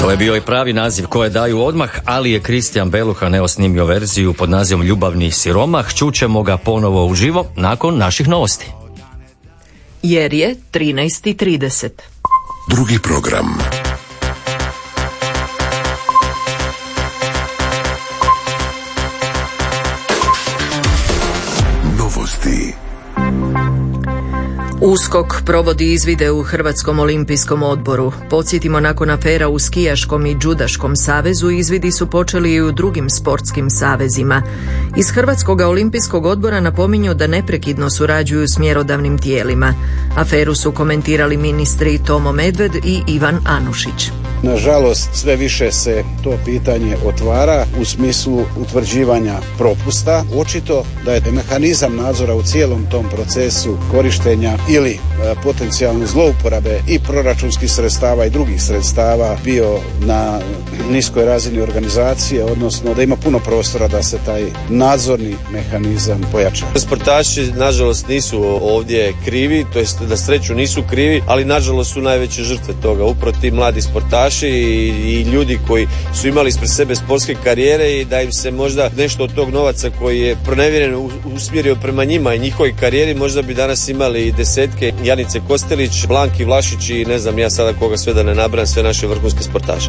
To je bio i pravi naziv koje daju odmah, ali je Kristijan Beluha snimio verziju pod nazivom Ljubavni siromah. Čućemo ga ponovo uživo nakon naših novosti. Jer je 13:30. Drugi program. Novosti. USKOK provodi izvide u Hrvatskom olimpijskom odboru. Podsjetimo, nakon afera u skijaškom i džudaškom savezu, izvidi su počeli i u drugim sportskim savezima. Iz Hrvatskog olimpijskog odbora napominju da neprekidno surađuju s mjerodavnim tijelima. Aferu su komentirali ministri Tomo Medved i Ivan Anušić. Nažalost, sve više se to pitanje otvara u smislu utvrđivanja propusta. Očito da je mehanizam nadzora u cijelom tom procesu korištenja ili potencijalne zlouporabe i proračunskih sredstava i drugih sredstava bio na niskoj razini organizacije, odnosno da ima puno prostora da se taj nadzorni mehanizam pojača. Sportaši nažalost nisu ovdje krivi, to jest na sreću nisu krivi, ali nažalost su najveće žrtve toga. Upravo ti mladi sportaši i ljudi koji su imali ispred sebe sportske karijere i da im se možda nešto od tog novaca koji je pronevjeren usmjerio prema njima i njihovoj karijeri, možda bi danas imali desetke Janice Kostelić, Blanki Vlašić i ne znam ja sada koga sve da ne nabrajam, sve naše vrhunske sportaše.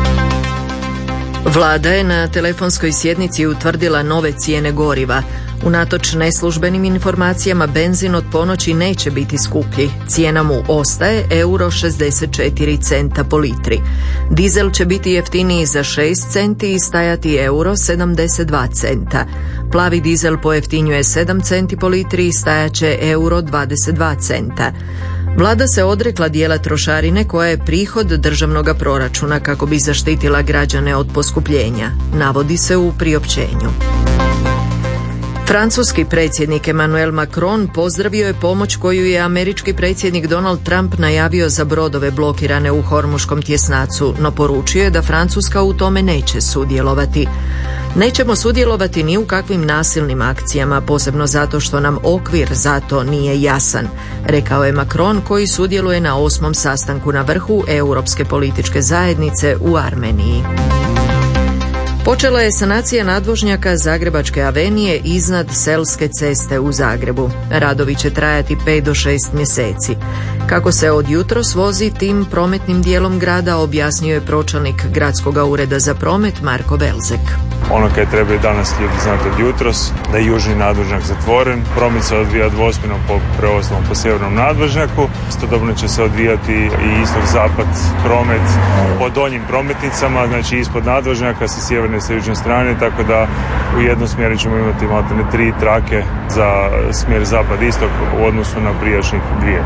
Vlada je na telefonskoj sjednici utvrdila nove cijene goriva. Unatoč neslužbenim informacijama, benzin od ponoći neće biti skuplji. Cijena mu ostaje €64 po litri. Dizel će biti jeftiniji za 6 centi i stajati €72. Plavi dizel pojeftinjuje 7 centi po litri i stajaće €22. Vlada se odrekla dijela trošarine koja je prihod državnog proračuna kako bi zaštitila građane od poskupljenja, navodi se u priopćenju. Francuski predsjednik Emmanuel Macron pozdravio je pomoć koju je američki predsjednik Donald Trump najavio za brodove blokirane u Hormuškom tjesnacu, no poručio je da Francuska u tome neće sudjelovati. Nećemo sudjelovati ni u kakvim nasilnim akcijama, posebno zato što nam okvir za to nije jasan, rekao je Macron, koji sudjeluje na 8. sastanku na vrhu Europske političke zajednice u Armeniji. Počela je sanacija nadvožnjaka Zagrebačke avenije iznad Selske ceste u Zagrebu. Radovi će trajati 5 do 6 mjeseci. Kako se od jutros vozi tim prometnim dijelom grada, objasnio je pročelnik Gradskog ureda za promet Marko Belzek. Ono kaj trebaju danas ljudi znati od jutros, da je južni nadvožnjak zatvoren, promet se odvija dvosmjerno po preostalom po sjevernom nadvožnjaku, istodobno će se odvijati i istok-zapad promet po donjim prometnicama, znači ispod nadvožnjaka sa sjeverne i sa južne strane, tako da u jednom smjeru ćemo imati maltene 3 trake za smjer zapad-istok u odnosu na prijašnjih 2.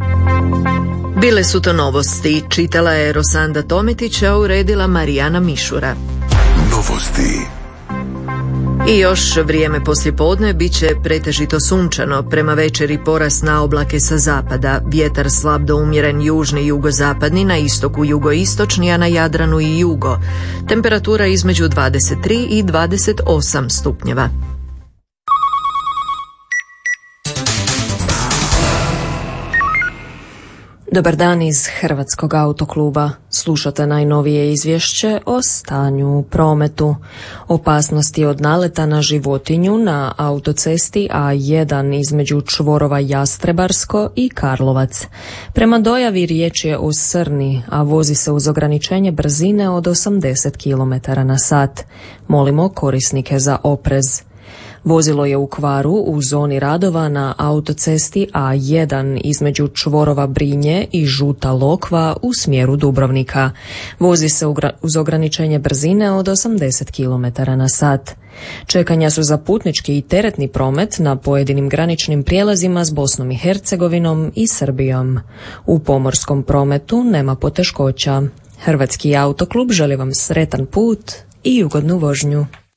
Bile su to novosti, čitala je Rosanda Tometić, a uredila Marijana Mišura. Novosti. I još vrijeme poslijepodne bit će pretežito sunčano, prema večeri porast na oblake sa zapada, vjetar slab do umjeren južni i jugozapadni, na istoku jugoistočni, a na Jadranu i jugo. Temperatura između 23 i 28 stupnjeva. Dobar dan iz Hrvatskog autokluba. Slušate najnovije izvješće o stanju u prometu. Opasnosti od naleta na životinju na autocesti A1 između čvorova Jastrebarsko i Karlovac. Prema dojavi riječ je o srni, a vozi se uz ograničenje brzine od 80 km/h. Molimo korisnike za oprez. Vozilo je u kvaru u zoni radova na autocesti A1 između čvorova Brinje i Žuta Lokva u smjeru Dubrovnika. Vozi se uz ograničenje brzine od 80 km/h. Čekanja su za putnički i teretni promet na pojedinim graničnim prijelazima s Bosnom i Hercegovinom i Srbijom. U pomorskom prometu nema poteškoća. Hrvatski autoklub želi vam sretan put i ugodnu vožnju.